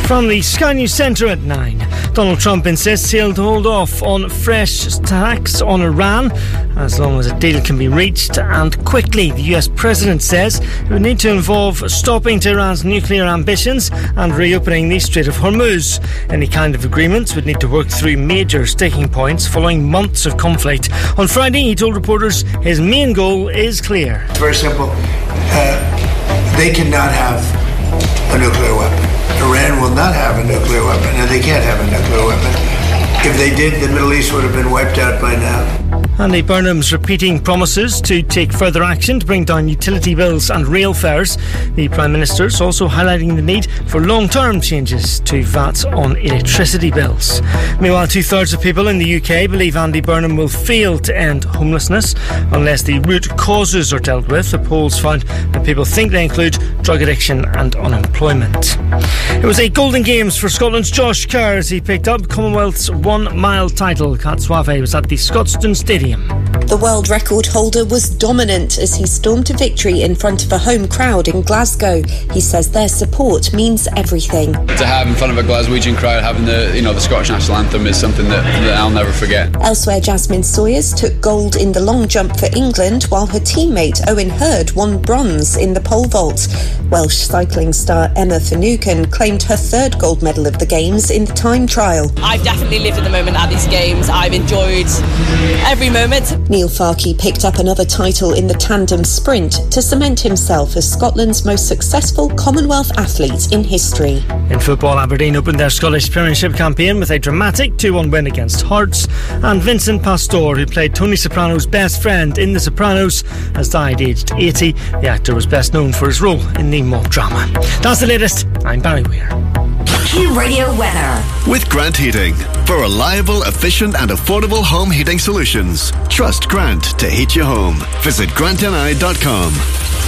From the Sky News Centre at 9. Donald Trump insists he'll hold off on fresh attacks on Iran as long as a deal can be reached, and quickly. The US President says it would need to involve stopping Tehran's nuclear ambitions and reopening the Strait of Hormuz. Any kind of agreements would need to work through major sticking points following months of conflict. On Friday, he told reporters his main goal is clear. It's very simple. They cannot have a nuclear weapon. Iran will not have a nuclear weapon, and they can't have a nuclear weapon. If they did, the Middle East would have been wiped out by now. Andy Burnham's repeating promises to take further action to bring down utility bills and rail fares. The Prime Minister's also highlighting the need for long-term changes to VAT on electricity bills. Meanwhile, 2/3 of people in the UK believe Andy Burnham will fail to end homelessness unless the root causes are dealt with. The polls found that people think they include drug addiction and unemployment. It was a Golden Games for Scotland's Josh Kerr as he picked up Commonwealth's 1 mile title. Cat Suave was at the Scotstoun Stadium. The world record holder was dominant as he stormed to victory in front of a home crowd in Glasgow. He says their support means everything. To have in front of a Glaswegian crowd having the Scottish national anthem is something that I'll never forget. Elsewhere, Jasmine Sawyers took gold in the long jump for England, while her teammate Owen Hurd won bronze in the pole vault. Welsh cycling star Emma Finucane claimed her third gold medal of the Games in the time trial. I've definitely lived in the moment at these Games. I've enjoyed every moment. Neil Farkey picked up another title in the tandem sprint to cement himself as Scotland's most successful Commonwealth athlete in history. In football, Aberdeen opened their Scottish Premiership campaign with a dramatic 2-1 win against Hearts, and Vincent Pastore, who played Tony Soprano's best friend in The Sopranos, has died aged 80. The actor was best known for his role in the mob drama. That's the latest. I'm Barry Weir. Q Radio weather. With Grant Heating. For reliable, efficient and affordable home heating solutions. Trust Grant to heat your home. Visit grantni.com.